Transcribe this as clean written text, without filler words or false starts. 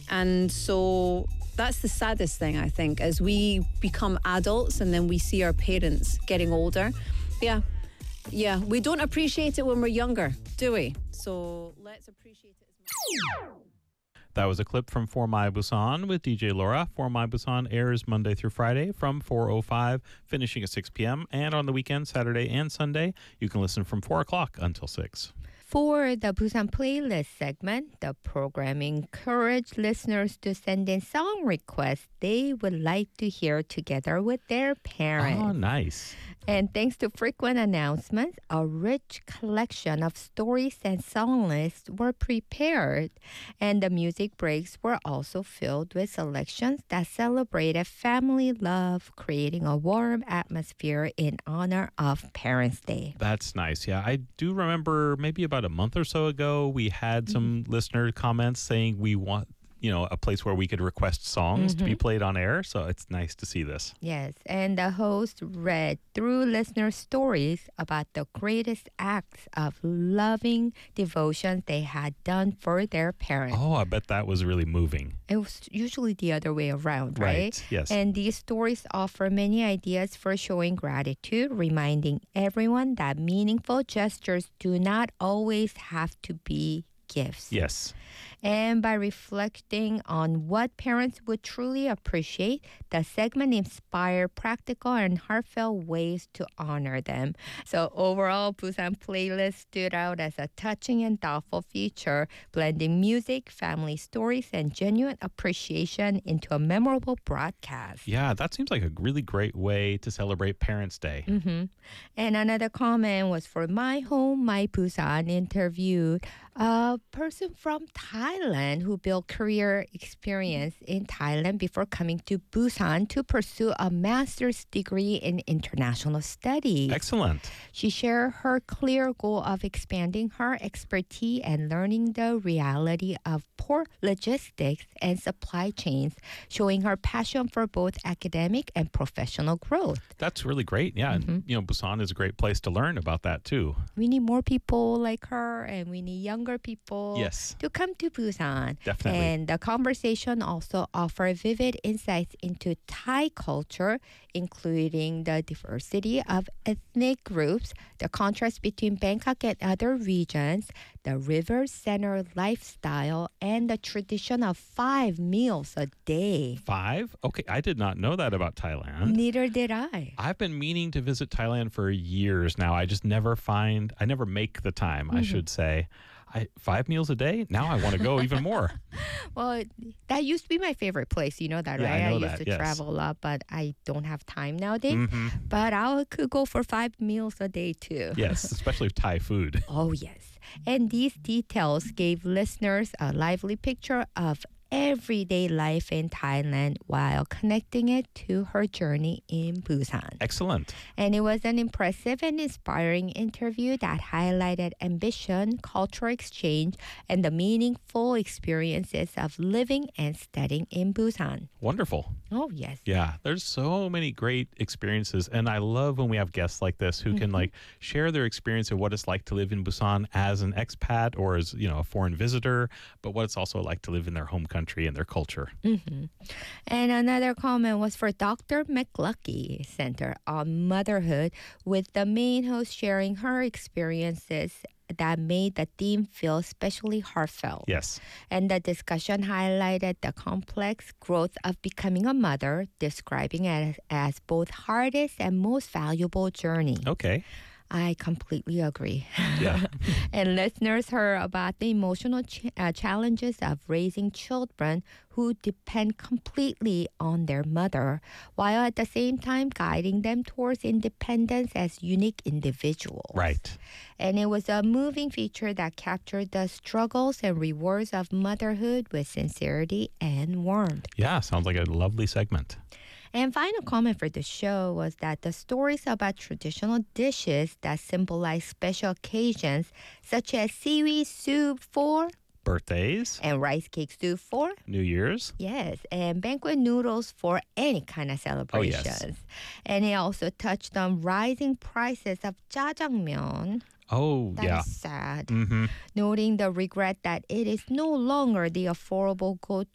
And so that's the saddest thing, I think, as we become adults and then we see our parents getting older. Yeah, we don't appreciate it when we're younger, do we? So let's appreciate it as much. That was a clip from For My Busan with DJ Laura. For My Busan airs Monday through Friday from 4:05, finishing at 6 p.m. And on the weekend, Saturday and Sunday, you can listen from 4 o'clock until 6. For the Busan Playlist segment, the program encouraged listeners to send in song requests they would like to hear together with their parents. Oh, nice. And thanks to frequent announcements, a rich collection of stories and song lists were prepared. And the music breaks were also filled with selections that celebrated family love, creating a warm atmosphere in honor of Parents' Day. That's nice. Yeah, I do remember maybe about a month or so ago, we had some listener comments saying we want, a place where we could request songs to be played on air. So it's nice to see this. Yes, and the host read through listener stories about the greatest acts of loving devotion they had done for their parents. Oh, I bet that was really moving. It was usually the other way around, right? Yes. And these stories offer many ideas for showing gratitude, reminding everyone that meaningful gestures do not always have to be gifts. Yes. And by reflecting on what parents would truly appreciate, the segment inspired practical and heartfelt ways to honor them. So overall, Busan Playlist stood out as a touching and thoughtful feature, blending music, family stories, and genuine appreciation into a memorable broadcast. Yeah, that seems like a really great way to celebrate Parents' Day. And another comment was for My Home, My Busan interviewed a person from Thailand who built career experience in Thailand before coming to Busan to pursue a master's degree in international studies. Excellent. She shared her clear goal of expanding her expertise and learning the reality of port logistics and supply chains, showing her passion for both academic and professional growth. That's really great. Yeah. And, Busan is a great place to learn about that, too. We need more people like her, and we need younger people to come to Busan. Definitely. And the conversation also offered vivid insights into Thai culture, including the diversity of ethnic groups, the contrast between Bangkok and other regions, the river-centered lifestyle, and the tradition of 5 meals a day. 5? Okay, I did not know that about Thailand. Neither did I. I've been meaning to visit Thailand for years now. I just never make the time, I should say. 5 meals a day? Now I want to go even more. Well, that used to be my favorite place. You know that, Yeah, right? I know used that, to yes. travel a lot, but I don't have time nowadays. But I could go for 5 meals a day too. Yes, especially Thai food. Oh, yes. And these details gave listeners a lively picture of everyday life in Thailand while connecting it to her journey in Busan. Excellent. And it was an impressive and inspiring interview that highlighted ambition, cultural exchange, and the meaningful experiences of living and studying in Busan. Wonderful. Oh, yes. Yeah, there's so many great experiences, and I love when we have guests like this who can share their experience of what it's like to live in Busan as an expat or as a foreign visitor, but what it's also like to live in their home country and their culture. And another comment was for Dr. McLucky Center on Motherhood, with the main host sharing her experiences that made the theme feel especially heartfelt. Yes. And the discussion highlighted the complex growth of becoming a mother, describing it as both hardest and most valuable journey. Okay. I completely agree. Yeah. And listeners heard about the emotional challenges of raising children who depend completely on their mother, while at the same time guiding them towards independence as unique individuals. Right. And it was a moving feature that captured the struggles and rewards of motherhood with sincerity and warmth. Yeah, sounds like a lovely segment. And final comment for the show was that the stories about traditional dishes that symbolize special occasions, such as seaweed soup for Birthdays. and rice cake soup for New Year's. yes, and banquet noodles for any kind of celebrations. And it also touched on rising prices of jjajangmyeon. Oh, That yeah. is sad. Mm-hmm. Noting the regret that it is no longer the affordable